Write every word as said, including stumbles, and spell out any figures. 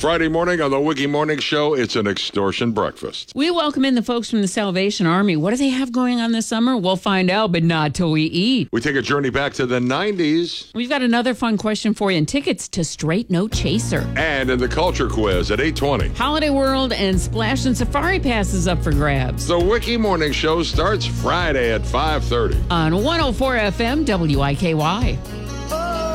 Friday morning on the Wiki Morning Show, it's an extortion breakfast. We welcome in the folks from the Salvation Army. What do they have going on this summer? We'll find out, but not till we eat. We take a journey back to the nineties. We've got another fun question for you and tickets to Straight No Chaser. And in the culture quiz at eight twenty. Holiday World and Splash and Safari passes up for grabs. The Wiki Morning Show starts Friday at five thirty. On one oh four F M W I K Y.